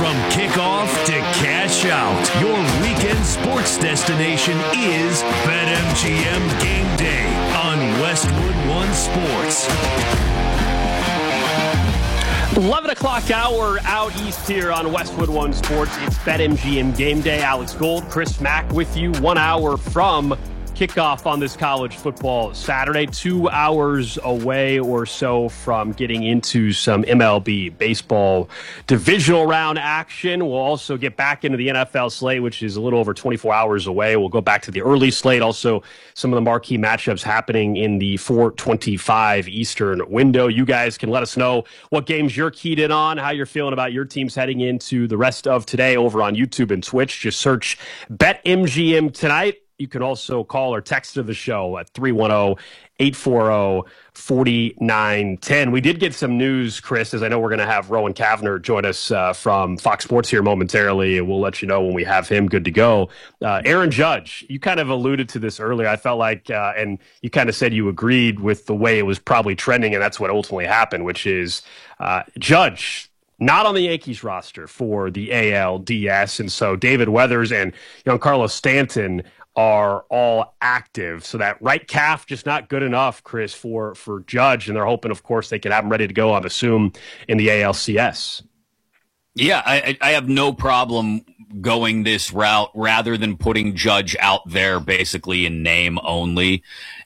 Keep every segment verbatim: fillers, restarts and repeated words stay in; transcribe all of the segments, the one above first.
From kickoff to cash out, your weekend sports destination is BetMGM Game Day on Westwood One Sports. eleven o'clock hour out east here on Westwood One Sports. It's BetMGM Game Day. Alex Gold, Chris Mack with you. One hour from kickoff on this college football Saturday. Two hours away or so from getting into some M L B baseball divisional round action. We'll also get back into the N F L slate, which is a little over twenty-four hours away. We'll go back to the early slate. Also, some of the marquee matchups happening in the four twenty-five Eastern window. You guys can let us know what games you're keyed in on, how you're feeling about your teams heading into the rest of today over on YouTube and Twitch. Just search BetMGM tonight. You can also call or text to the show at three one zero, eight four zero, four nine one zero. We did get some news, Chris, as I know we're going to have Rowan Cavner join us uh, from Fox Sports here momentarily, and we'll let you know when we have him good to go. Uh, Aaron Judge, you kind of alluded to this earlier. I felt like, uh, and you kind of said you agreed with the way it was probably trending, and that's what ultimately happened, which is uh, Judge not on the Yankees roster for the A L D S, and so David Weathers and Giancarlo Stanton are all active. So that right calf just not good enough, Chris, for, for Judge. And they're hoping, of course, they can have him ready to go, I assume, in the A L C S. Yeah, I, I have no problem going this route rather than putting Judge out there basically in name only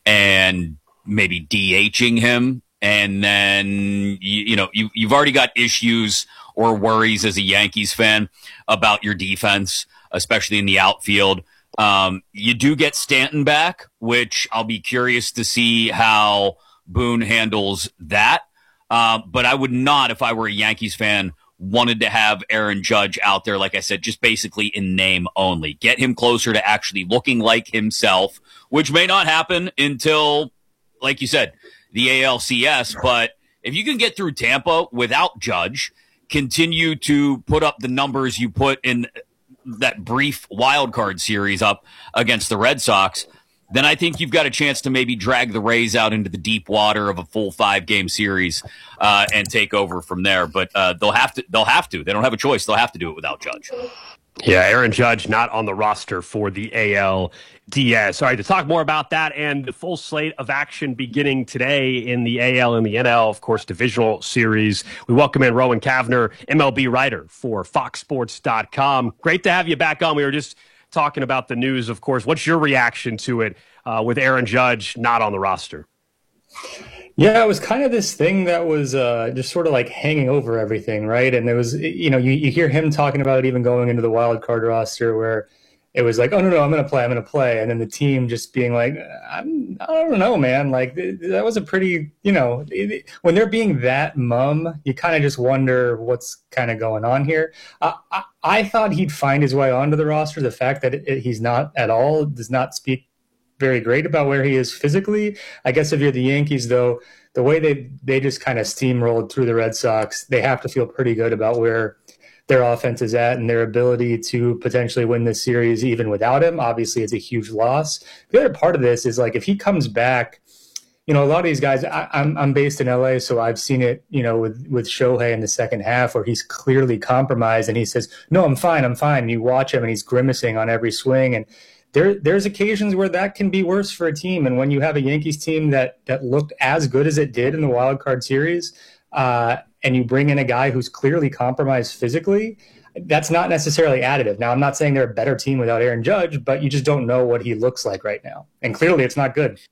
and maybe DHing him. And then, you, you know, you, you've already got issues or worries as a Yankees fan about your defense, especially in the outfield. Um, you do get Stanton back, which I'll be curious to see how Boone handles that. Uh, but I would not, if I were a Yankees fan, wanted to have Aaron Judge out there, like I said, just basically in name only. Get him closer to actually looking like himself, which may not happen until, like you said, the A L C S. But if you can get through Tampa without Judge, continue to put up the numbers you put in that brief wild card series up against the Red Sox, then I think you've got a chance to maybe drag the Rays out into the deep water of a full five game series uh, and take over from there. But uh, they'll have to. They'll have to. They don't have a choice. They'll have to do it without Judge. Yeah, Aaron Judge not on the roster for the A L D S. All right, to talk more about that and the full slate of action beginning today in the A L and the N L, of course, divisional series, we welcome in Rowan Cavner, M L B writer for fox sports dot com. Great to have you back on. We were just talking about the news, of course. What's your reaction to it uh, with Aaron Judge not on the roster? Yeah, it was kind of this thing that was uh, just sort of like hanging over everything, right? And it was, you know, you, you hear him talking about it even going into the wild card roster where it was like, oh, no, no, I'm going to play, I'm going to play. And then the team just being like, I'm, I don't know, man. Like, that was a pretty, you know, when they're being that mum, you kind of just wonder what's kind of going on here. I, I, I thought he'd find his way onto the roster. The fact that it, it, he's not at all does not speak very great about where he is physically. I guess if you're the Yankees, though, the way they they just kind of steamrolled through the Red Sox, they have to feel pretty good about where their offense is at and their ability to potentially win this series even without him. Obviously, it's a huge loss. The other part of this is, like, if he comes back, you know, a lot of these guys, I, I'm I'm based in L A, so I've seen it, you know, with, with Shohei in the second half where he's clearly compromised and he says, no, I'm fine, I'm fine. And you watch him and he's grimacing on every swing. And There, there's occasions where that can be worse for a team. And when you have a Yankees team that that looked as good as it did in the wild card series, uh, and you bring in a guy who's clearly compromised physically, that's not necessarily additive. Now, I'm not saying they're a better team without Aaron Judge, but you just don't know what he looks like right now. And clearly it's not good.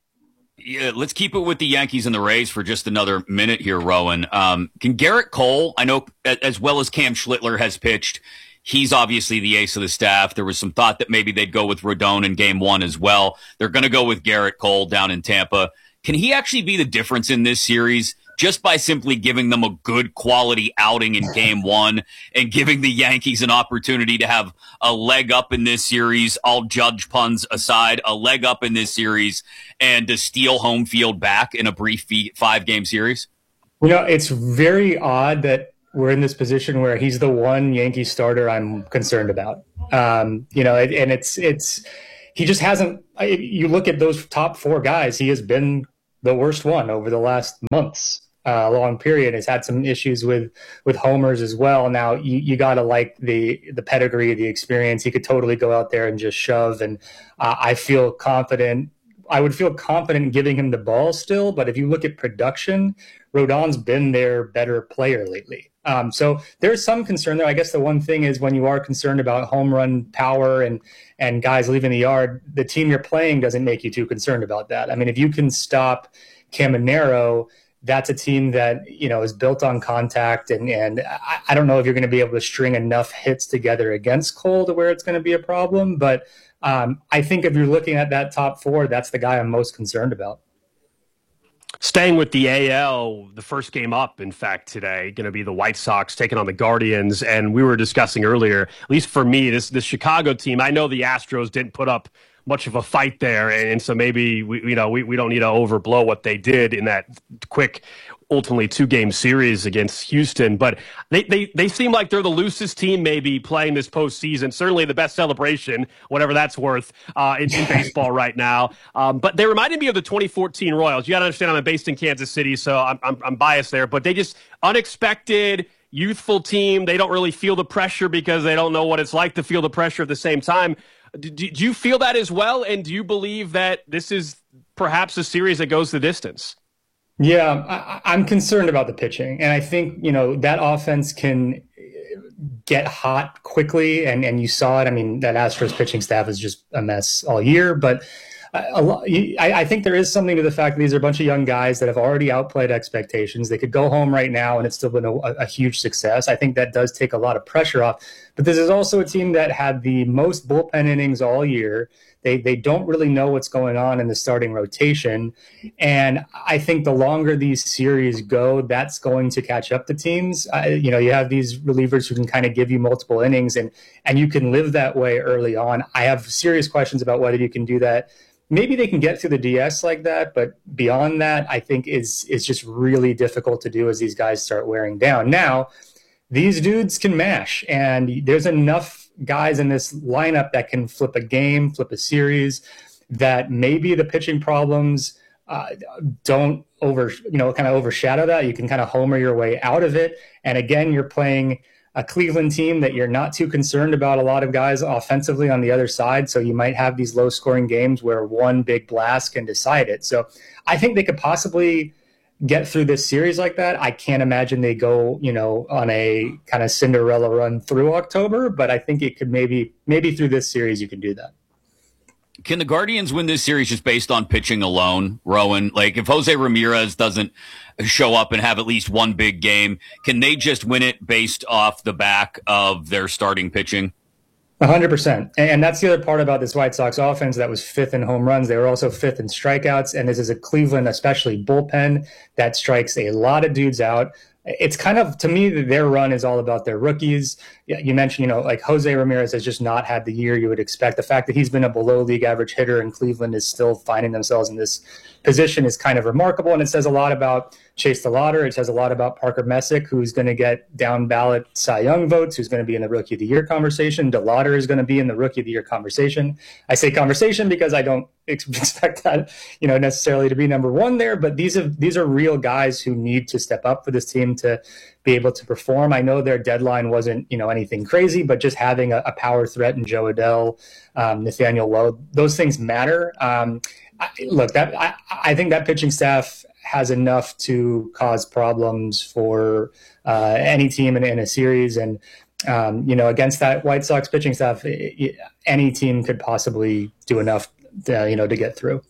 Yeah, let's keep it with the Yankees and the Rays for just another minute here, Rowan. Um, can Garrett Cole, I know as well as Cam Schlittler has pitched, he's obviously the ace of the staff. There was some thought that maybe they'd go with Rodon in game one as well. They're going to go with Garrett Cole down in Tampa. Can he actually be the difference in this series just by simply giving them a good quality outing in game one and giving the Yankees an opportunity to have a leg up in this series, all Judge puns aside, a leg up in this series and to steal home field back in a brief five-game series? You know, it's very odd that we're in this position where he's the one Yankee starter I'm concerned about. Um, you know, and it's, it's, he just hasn't, you look at those top four guys, he has been the worst one over the last months. uh, long period. Has had some issues with with homers as well. Now you, you got to like the the pedigree, the experience. He could totally go out there and just shove. And uh, I feel confident. I would feel confident in giving him the ball still. But if you look at production, Rodon's been their better player lately. Um, so there's some concern there. I guess the one thing is when you are concerned about home run power and and guys leaving the yard, the team you're playing doesn't make you too concerned about that. I mean, if you can stop Caminero, that's a team that, you know, is built on contact. And, and I, I don't know if you're going to be able to string enough hits together against Cole to where it's going to be a problem. But um, I think if you're looking at that top four, that's the guy I'm most concerned about. Staying with the A L, the first game up, in fact, today, going to be the White Sox taking on the Guardians. And we were discussing earlier, at least for me, this, this Chicago team, I know the Astros didn't put up much of a fight there. And so maybe, we, you know, we, we don't need to overblow what they did in that quick, ultimately two-game series against Houston. But they, they, they seem like they're the loosest team maybe playing this postseason. Certainly the best celebration, whatever that's worth, uh, in, in baseball right now. Um, but they reminded me of the twenty fourteen Royals. You got to understand I'm based in Kansas City, so I'm, I'm, I'm biased there. But they just unexpected, youthful team. They don't really feel the pressure because they don't know what it's like to feel the pressure at the same time. Do, do you feel that as well? And do you believe that this is perhaps a series that goes the distance? Yeah, I, I'm concerned about the pitching. And I think, you know, that offense can get hot quickly. And, and you saw it. I mean, that Astros pitching staff is just a mess all year. But a lot, I, I think there is something to the fact that these are a bunch of young guys that have already outplayed expectations. They could go home right now and it's still been a, a huge success. I think that does take a lot of pressure off. But this is also a team that had the most bullpen innings all year. They they don't really know what's going on in the starting rotation. And I think the longer these series go, that's going to catch up to teams. Uh, you know, you have these relievers who can kind of give you multiple innings, and, and you can live that way early on. I have serious questions about whether you can do that. Maybe they can get through the D S like that, but beyond that, I think is is just really difficult to do as these guys start wearing down. Now, these dudes can mash, and there's enough guys in this lineup that can flip a game, flip a series, that maybe the pitching problems uh, don't over, you know, kind of overshadow that. You can kind of homer your way out of it. And again, you're playing a Cleveland team that you're not too concerned about a lot of guys offensively on the other side. So you might have these low scoring games where one big blast can decide it. So I think they could possibly get through this series like that. I can't imagine they go, you know, on a kind of Cinderella run through October, but I think it could maybe, maybe through this series you can do that. Can the Guardians win this series just based on pitching alone, Rowan? Like if Jose Ramirez doesn't show up and have at least one big game, can they just win it based off the back of their starting pitching? one hundred percent. And that's the other part about this White Sox offense that was fifth in home runs. They were also fifth in strikeouts. And this is a Cleveland, especially bullpen, that strikes a lot of dudes out. It's kind of, to me, their run is all about their rookies. You mentioned, you know, like Jose Ramirez has just not had the year you would expect. The fact that he's been a below league average hitter and Cleveland is still finding themselves in this position is kind of remarkable. And it says a lot about Chase DeLauter. It says a lot about Parker Messick, who's going to get down ballot Cy Young votes, who's going to be in the Rookie of the Year conversation. DeLauter is going to be in the Rookie of the Year conversation. I say conversation because I don't expect that, you know, necessarily to be number one there, but these are these are real guys who need to step up for this team to be able to perform. I know their deadline wasn't, you know, anything crazy, but just having a, a power threat in Joe Adell, um, Nathaniel Lowe, those things matter. Um, I, look, that I, I think that pitching staff has enough to cause problems for uh, any team in, in a series. And, um, you know, against that White Sox pitching staff, it, it, any team could possibly do enough, to, you know, to get through.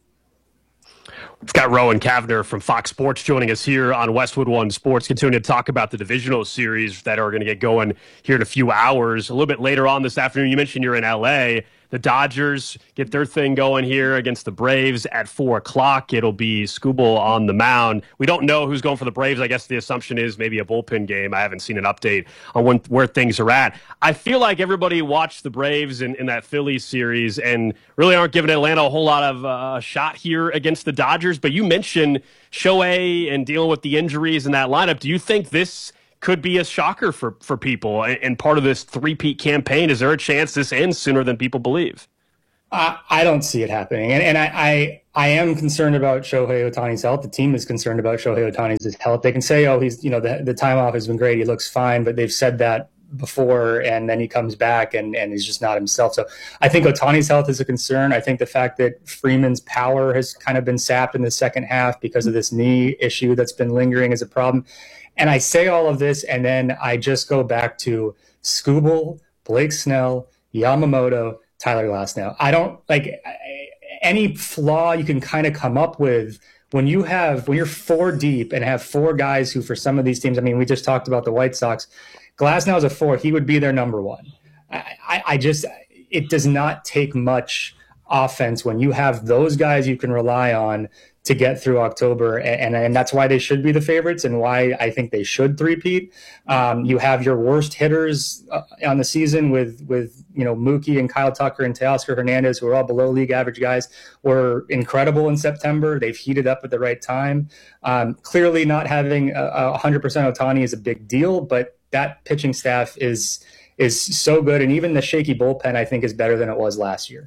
We've got Rowan Cavner from Fox Sports joining us here on Westwood One Sports, continuing to talk about the divisional series that are going to get going here in a few hours. A little bit later on this afternoon, you mentioned you're in L A. The Dodgers get their thing going here against the Braves at four o'clock. It'll be Skubal on the mound. We don't know who's going for the Braves. I guess the assumption is maybe a bullpen game. I haven't seen an update on when, where things are at. I feel like everybody watched the Braves in, in that Phillies series and really aren't giving Atlanta a whole lot of uh, shot here against the Dodgers. But you mentioned Shohei and dealing with the injuries in that lineup. Do you think this could be a shocker for, for people and part of this three-peat campaign? Is there a chance this ends sooner than people believe? I, I don't see it happening. And, and I, I, I am concerned about Shohei Ohtani's health. The team is concerned about Shohei Ohtani's health. They can say, oh, he's, you know, the, the time off has been great. He looks fine, but they've said that before, and then he comes back and, and he's just not himself. So I think Ohtani's health is a concern. I think the fact that Freeman's power has kind of been sapped in the second half because of this knee issue that's been lingering is a problem. And I say all of this, and then I just go back to Skubal, Blake Snell, Yamamoto, Tyler Glasnow. I don't like any flaw you can kind of come up with when you have, when you're four deep and have four guys who, for some of these teams, I mean, we just talked about the White Sox. Glasnow is a four. He would be their number one. I, I, I just, it does not take much offense when you have those guys you can rely on to get through October. And, and, and that's why they should be the favorites and why I think they should three-peat. Um, you have your worst hitters uh, on the season with, with, you know, Mookie and Kyle Tucker and Teoscar Hernandez, who are all below league average guys, were incredible in September. They've heated up at the right time. Um, clearly not having a, a one hundred percent Ohtani is a big deal, but that pitching staff is, is so good. And even the shaky bullpen, I think, is better than it was last year.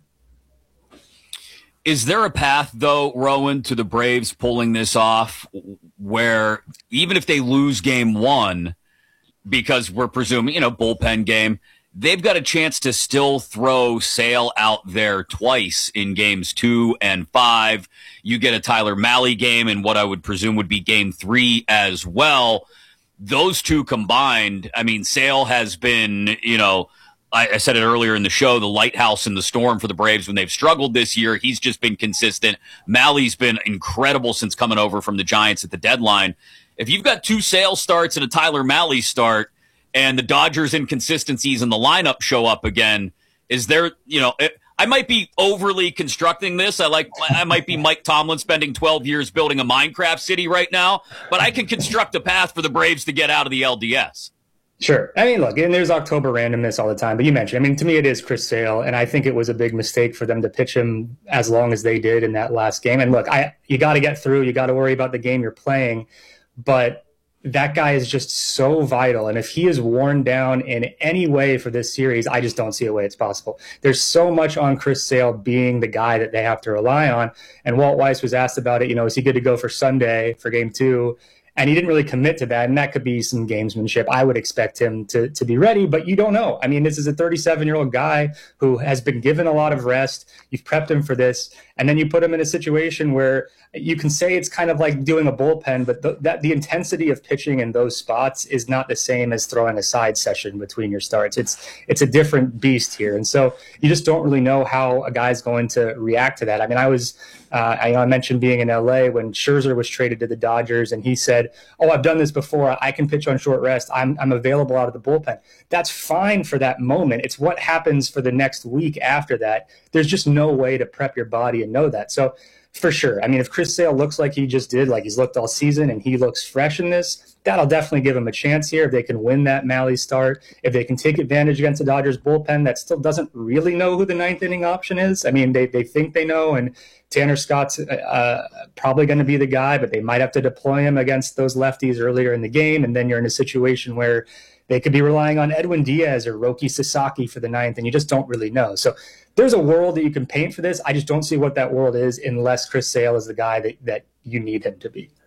Is there a path, though, Rowan, to the Braves pulling this off where even if they lose game one, because we're presuming, you know, bullpen game, they've got a chance to still throw Sale out there twice in games two and five. You get a Tyler Mahle game in what I would presume would be game three as well. Those two combined, I mean, Sale has been, you know, I said it earlier in the show, the lighthouse in the storm for the Braves when they've struggled this year. He's just been consistent. Mahle's been incredible since coming over from the Giants at the deadline. If you've got two Sale starts and a Tyler Mahle start and the Dodgers' inconsistencies in the lineup show up again, is there, you know, it, I might be overly constructing this. I like, I might be Mike Tomlin spending twelve years building a Minecraft city right now, but I can construct a path for the Braves to get out of the L D S. Sure. I mean, look, and there's October randomness all the time, but you mentioned, I mean, to me, it is Chris Sale, and I think it was a big mistake for them to pitch him as long as they did in that last game. And look, I you got to get through. You got to worry about the game you're playing, but that guy is just so vital. And if he is worn down in any way for this series, I just don't see a way it's possible. There's so much on Chris Sale being the guy that they have to rely on. And Walt Weiss was asked about it, you know, is he good to go for Sunday for game two? And he didn't really commit to that, and that could be some gamesmanship. I would expect him to to be ready, but you don't know. I mean, this is a thirty-seven-year-old guy who has been given a lot of rest. You've prepped him for this, and then you put him in a situation where you can say it's kind of like doing a bullpen, but the, that the intensity of pitching in those spots is not the same as throwing a side session between your starts. It's it's a different beast here, and so you just don't really know how a guy's going to react to that. I mean, I was uh, I, I mentioned being in L A when Scherzer was traded to the Dodgers, and he said, "Oh, I've done this before. I can pitch on short rest. I'm I'm available out of the bullpen." That's fine for that moment. It's what happens for the next week after that. There's just no way to prep your body and know that. So for sure, I mean, if Chris Sale looks like he just did, like he's looked all season, and he looks fresh in this, that'll definitely give him a chance here. If they can win that Mahle start, if they can take advantage against the Dodgers bullpen that still doesn't really know who the ninth inning option is. I mean, they they think they know, and Tanner Scott's uh, probably going to be the guy, but they might have to deploy him against those lefties earlier in the game, and then you're in a situation where they could be relying on Edwin Diaz or Roki Sasaki for the ninth, and you just don't really know. So there's a world that you can paint for this. I just don't see what that world is unless Chris Sale is the guy that, that you need him to be.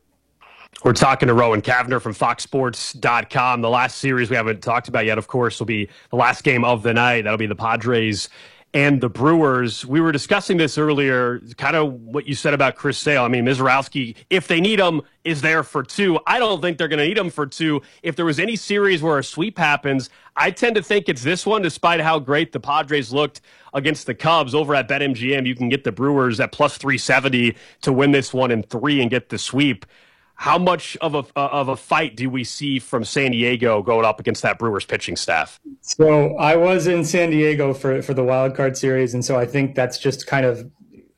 We're talking to Rowan Cavner from Fox Sports dot com. The last series we haven't talked about yet, of course, will be the last game of the night. That'll be the Padres and the Brewers. We were discussing this earlier, kind of what you said about Chris Sale. I mean, Mizrowski, if they need him, is there for two. I don't think they're going to need him for two. If there was any series where a sweep happens, I tend to think it's this one, despite how great the Padres looked against the Cubs. Over at BetMGM, you can get the Brewers at plus three seventy to win this one in three and get the sweep. How much of a of a fight do we see from San Diego going up against that Brewers pitching staff? So I was in San Diego for, for the wild card series, and so I think that's just kind of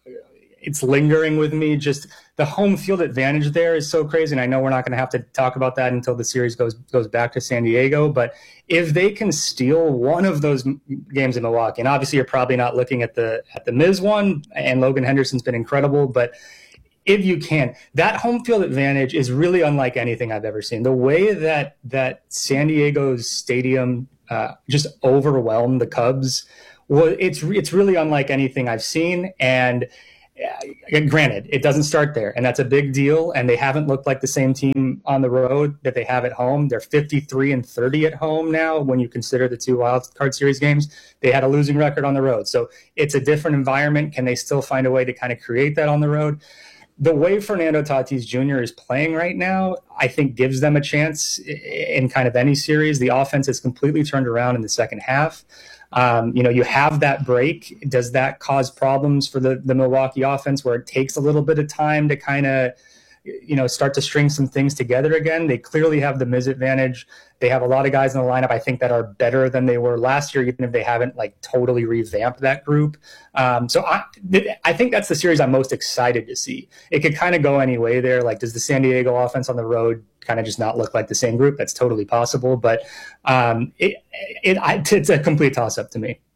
it's lingering with me. Just the home field advantage there is so crazy, and I know we're not going to have to talk about that until the series goes goes back to San Diego. But if they can steal one of those games in Milwaukee, and obviously you're probably not looking at the at the Miz one, and Logan Henderson's been incredible, but if you can, that home field advantage is really unlike anything I've ever seen. The way that that San Diego's stadium uh, just overwhelmed the Cubs Well, it's it's really unlike anything I've seen, and uh, granted, it doesn't start there, and that's a big deal. And they haven't looked like the same team on the road that they have at home. They're fifty-three and thirty at home now. When you consider the two wild card series games, they had a losing record on the road, so it's a different environment. Can they still find a way to kind of create that on the road? The way Fernando Tatis Junior is playing right now, I think gives them a chance in kind of any series. The offense has completely turned around in the second half. Um, you know, you have that break. Does that cause problems for the, the Milwaukee offense where it takes a little bit of time to kind of, you know, start to string some things together again? They clearly have the Miz advantage. They have a lot of guys in the lineup, I think, that are better than they were last year, even if they haven't like totally revamped that group. Um, so I, I think that's the series I'm most excited to see. It could kind of go any way there. Like, does the San Diego offense on the road kind of just not look like the same group? That's totally possible, but um, it, it, it's a complete toss-up to me.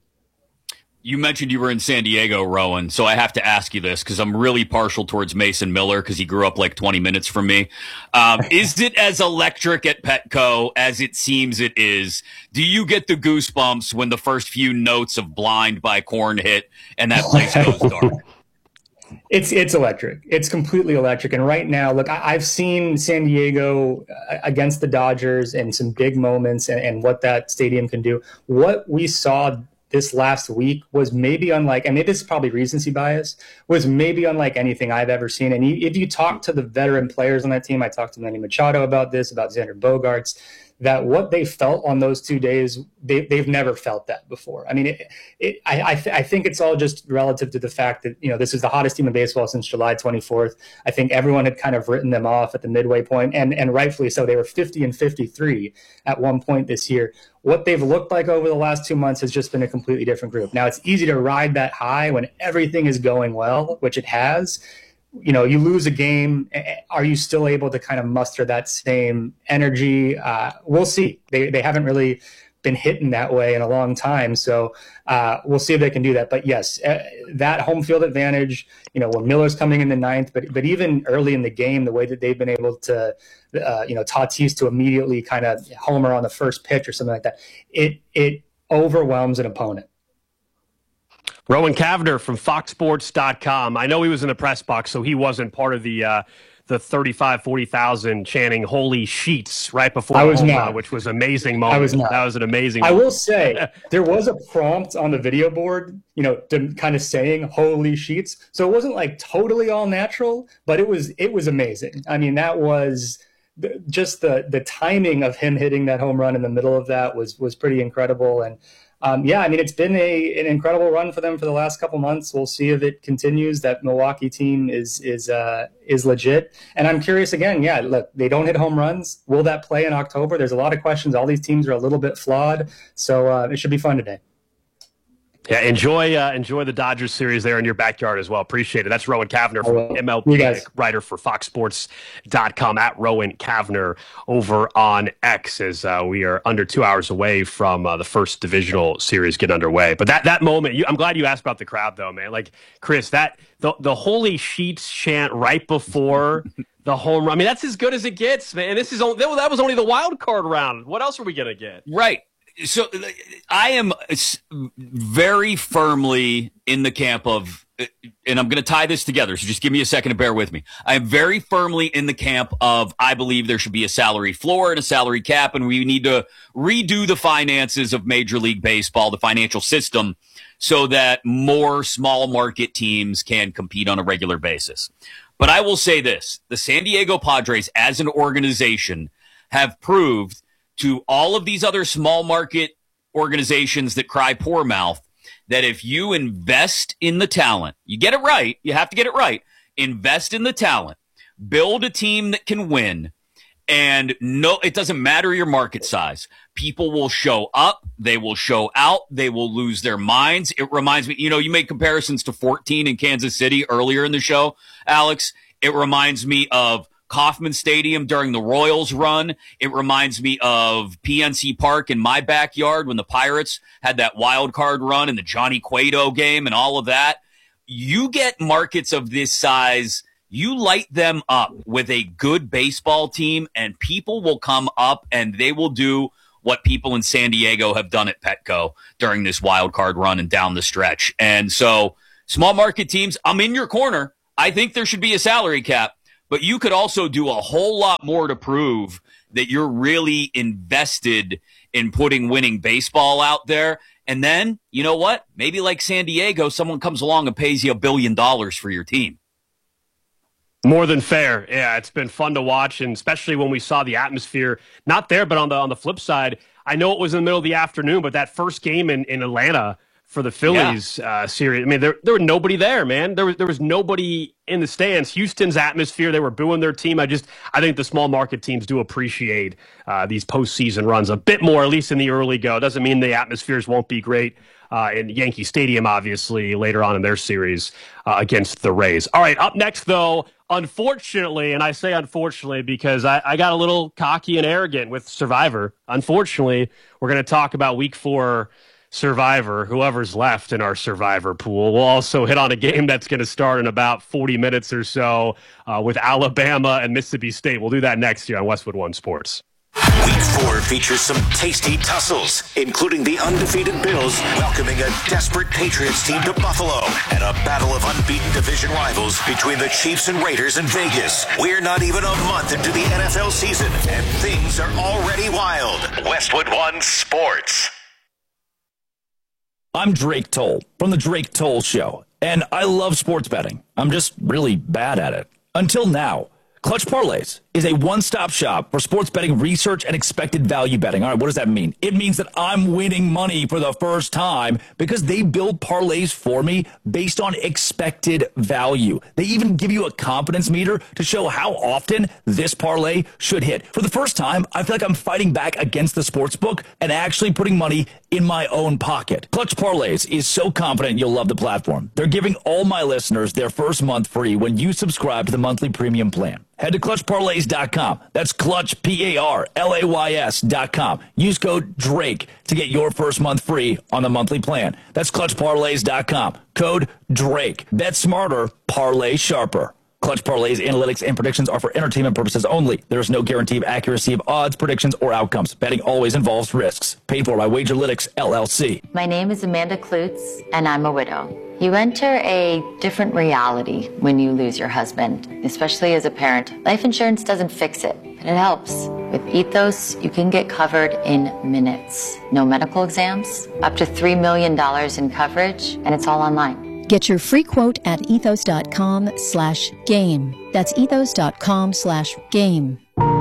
You mentioned you were in San Diego, Rowan, so I have to ask you this because I'm really partial towards Mason Miller because he grew up like twenty minutes from me. Um, is it as electric at Petco as it seems it is? Do you get the goosebumps when the first few notes of Blind by Korn hit and that place goes dark? It's it's electric. It's completely electric. And right now, look, I, I've seen San Diego against the Dodgers and some big moments and, and what that stadium can do. What we saw this last week was maybe unlike, and this is probably recency bias, was maybe unlike anything I've ever seen. And if you talk to the veteran players on that team, I talked to Manny Machado about this, about Xander Bogaerts, that what they felt on those two days, they, they've never felt that before. I mean, it, it, I, I, th- I think it's all just relative to the fact that, you know, this is the hottest team in baseball since July twenty-fourth. I think everyone had kind of written them off at the midway point, and, and rightfully so. They were fifty and fifty-three at one point this year. What they've looked like over the last two months has just been a completely different group. Now, it's easy to ride that high when everything is going well, which it has. You know, you lose a game. Are you still able to kind of muster that same energy? Uh, we'll see. They they haven't really been hitting that way in a long time. So uh, we'll see if they can do that. But yes, uh, that home field advantage, you know, when Miller's coming in the ninth, but but even early in the game, the way that they've been able to, uh, you know, Tatis to immediately kind of homer on the first pitch or something like that, it it overwhelms an opponent. Rowan Cavner from Fox Sports dot com. I know he was in the press box, so he wasn't part of the uh, the thirty-five, forty thousand chanting "Holy Sheets" right before I was home not. run, which was an amazing moment. I was not. That was an amazing I moment. will say there was a prompt on the video board, you know, to kind of saying "Holy Sheets," so it wasn't like totally all natural, but it was it was amazing. I mean, that was the, just the the timing of him hitting that home run in the middle of that was was pretty incredible. And Um, yeah, I mean, it's been a an incredible run for them for the last couple months. We'll see if it continues. That Milwaukee team is is uh, is legit. And I'm curious again, yeah, look, they don't hit home runs. Will that play in October? There's a lot of questions. All these teams are a little bit flawed. So uh, it should be fun today. Yeah, enjoy uh, enjoy the Dodgers series there in your backyard as well. Appreciate it. That's Rowan Cavner from M L B, writer for Fox Sports dot com, at Rowan Cavner over on X, as uh, we are under two hours away from uh, the first divisional series getting underway. But that that moment, you, I'm glad you asked about the crowd, though, man. Like, Chris, that the the Holy Sheets chant right before the home run. I mean, that's as good as it gets, man. This is only, that was only the wild card round. What else are we gonna get? Right. So I am very firmly in the camp of, and I'm going to tie this together, so just give me a second to bear with me. I am very firmly in the camp of, I believe there should be a salary floor and a salary cap, and we need to redo the finances of Major League Baseball, the financial system, so that more small market teams can compete on a regular basis. But I will say this, the San Diego Padres as an organization have proved to all of these other small market organizations that cry poor mouth that if you invest in the talent, you get it right, you have to get it right, invest in the talent, build a team that can win, and no, it doesn't matter your market size. People will show up, they will show out, they will lose their minds. It reminds me, you know, you made comparisons to fourteen in Kansas City earlier in the show, Alex. It reminds me of Kauffman Stadium during the Royals run. It reminds me of P N C Park in my backyard when the Pirates had that wild card run and the Johnny Cueto game and all of that. You get markets of this size, you light them up with a good baseball team, and people will come up and they will do what people in San Diego have done at Petco during this wild card run and down the stretch. And so small market teams, I'm in your corner. I think there should be a salary cap, but you could also do a whole lot more to prove that you're really invested in putting winning baseball out there. And then, you know what? Maybe like San Diego, someone comes along and pays you a billion dollars for your team. More than fair. Yeah, it's been fun to watch, and especially when we saw the atmosphere, not there, but on the on the flip side, I know it was in the middle of the afternoon, but that first game in, in Atlanta for the Phillies yeah. uh, series, I mean, there there were nobody there, man. There was there was nobody in the stands. Houston's atmosphere, they were booing their team. I just I think the small market teams do appreciate uh, these postseason runs a bit more, at least in the early go. Doesn't mean the atmospheres won't be great uh, in Yankee Stadium, obviously, later on in their series uh, against the Rays. All right, up next, though, unfortunately, and I say unfortunately because I, I got a little cocky and arrogant with Survivor. Unfortunately, we're going to talk about week four Survivor, whoever's left in our Survivor pool. We'll also hit on a game that's going to start in about forty minutes or so uh, with Alabama and Mississippi State. We'll do that next year on Westwood One Sports. Week four features some tasty tussles, including the undefeated Bills welcoming a desperate Patriots team to Buffalo and a battle of unbeaten division rivals between the Chiefs and Raiders in Vegas. We're not even a month into the N F L season, and things are already wild. Westwood One Sports. I'm Drake Toll from The Drake Toll Show, and I love sports betting. I'm just really bad at it. Until now. Clutch Parlays is a one-stop shop for sports betting research and expected value betting. All right, what does that mean? It means that I'm winning money for the first time because they build parlays for me based on expected value. They even give you a confidence meter to show how often this parlay should hit. For the first time, I feel like I'm fighting back against the sports book and actually putting money in my own pocket. Clutch Parlays is so confident you'll love the platform. They're giving all my listeners their first month free when you subscribe to the monthly premium plan. Head to clutch parlays dot com. That's Clutch, P A R L A Y S dot com. Use code DRAKE to get your first month free on the monthly plan. That's clutch parlays dot com. Code DRAKE. Bet smarter, parlay sharper. Clutch Parlays analytics and predictions are for entertainment purposes only. There is no guarantee of accuracy of odds, predictions, or outcomes. Betting always involves risks. Paid for by Wagerlytics, L L C. My name is Amanda Klutz, and I'm a widow. You enter a different reality when you lose your husband, especially as a parent. Life insurance doesn't fix it, but it helps. With Ethos, you can get covered in minutes. No medical exams, up to three million dollars in coverage, and it's all online. Get your free quote at ethos.com slash game. That's ethos.com slash game.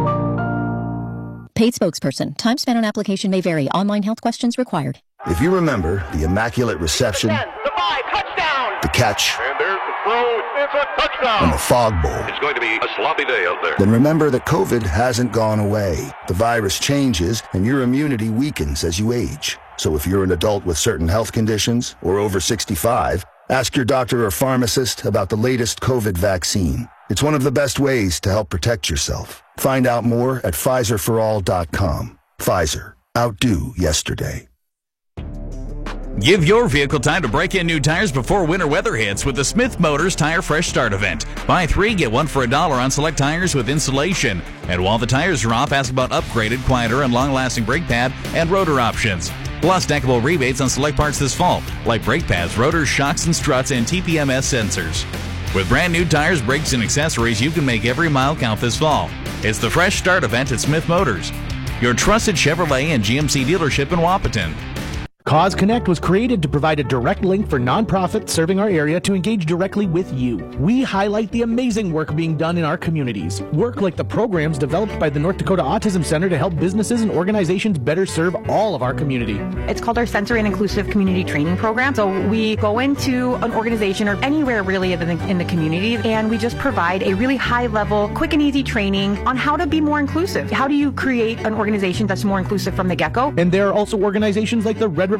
Paid spokesperson. Time spent on application may vary. Online health questions required. If you remember the immaculate reception, ten, the five, touchdown, the catch, and there's the throw, it's a touchdown, and the fog bowl, it's going to be a sloppy day out there. Then remember that COVID hasn't gone away. The virus changes, and your immunity weakens as you age. So if you're an adult with certain health conditions or over sixty-five, ask your doctor or pharmacist about the latest COVID vaccine. It's one of the best ways to help protect yourself. Find out more at Pfizer for all dot com. Pfizer. Outdo yesterday. Give your vehicle time to break in new tires before winter weather hits with the Smith Motors Tire Fresh Start event. Buy three, get one for a dollar on select tires with installation. And while the tires are off, ask about upgraded, quieter, and long-lasting brake pad and rotor options. Plus, stackable rebates on select parts this fall, like brake pads, rotors, shocks and struts, and T P M S sensors. With brand new tires, brakes, and accessories, you can make every mile count this fall. It's the Fresh Start event at Smith Motors, your trusted Chevrolet and G M C dealership in Wahpeton. Cause Connect was created to provide a direct link for nonprofits serving our area to engage directly with you. We highlight the amazing work being done in our communities. Work like the programs developed by the North Dakota Autism Center to help businesses and organizations better serve all of our community. It's called our Sensory and Inclusive Community Training Program. So we go into an organization or anywhere really in the, in the community, and we just provide a really high level, quick and easy training on how to be more inclusive. How do you create an organization that's more inclusive from the get-go? And there are also organizations like the Red River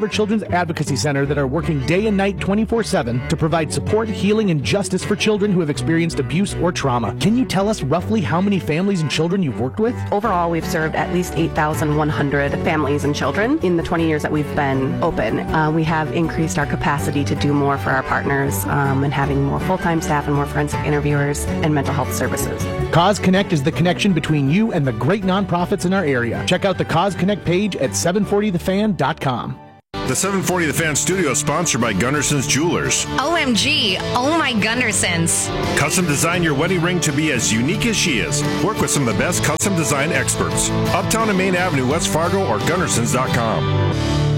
River Children's Advocacy Center that are working day and night twenty-four seven to provide support, healing, and justice for children who have experienced abuse or trauma. Can you tell us roughly how many families and children you've worked with? Overall, we've served at least eight thousand one hundred families and children in the twenty years that we've been open. Uh, we have increased our capacity to do more for our partners um, and having more full-time staff and more forensic interviewers and mental health services. Cause Connect is the connection between you and the great nonprofits in our area. Check out the Cause Connect page at seven forty the fan dot com. The seven forty The Fan studio is sponsored by Gunderson's Jewelers. O M G, oh my Gundersons. Custom design your wedding ring to be as unique as she is. Work with some of the best custom design experts. Uptown and Main Avenue, West Fargo, or Gundersons dot com.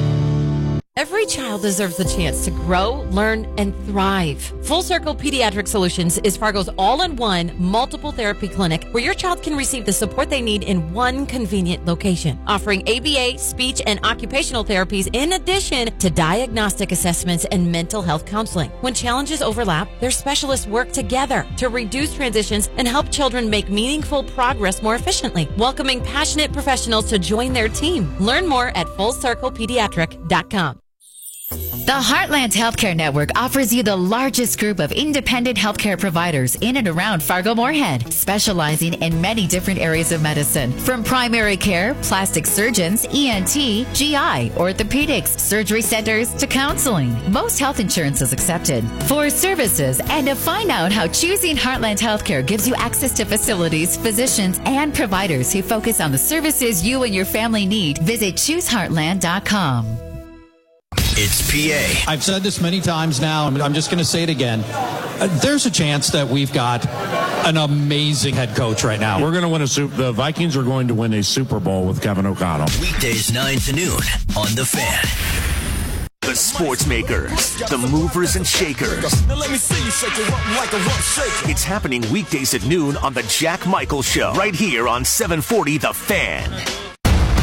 Every child deserves the chance to grow, learn, and thrive. Full Circle Pediatric Solutions is Fargo's all-in-one multiple therapy clinic where your child can receive the support they need in one convenient location, offering A B A, speech, and occupational therapies in addition to diagnostic assessments and mental health counseling. When challenges overlap, their specialists work together to reduce transitions and help children make meaningful progress more efficiently, welcoming passionate professionals to join their team. Learn more at full circle pediatric dot com. The Heartland Healthcare Network offers you the largest group of independent healthcare providers in and around Fargo-Moorhead, specializing in many different areas of medicine, from primary care, plastic surgeons, E N T, G I, orthopedics, surgery centers, to counseling. Most health insurance is accepted. For services and to find out how choosing Heartland Healthcare gives you access to facilities, physicians, and providers who focus on the services you and your family need, visit choose heartland dot com. It's P A. I've said this many times now, and I'm just going to say it again. Uh, there's a chance that we've got an amazing head coach right now. We're going to win a Super. The Vikings are going to win a Super Bowl with Kevin O'Connell. Weekdays nine to noon on The Fan. The sports makers, the movers and shakers. Now let me see you shake it up like a rump shaker. It's happening weekdays at noon on the Jack Michael Show, right here on seven forty The Fan.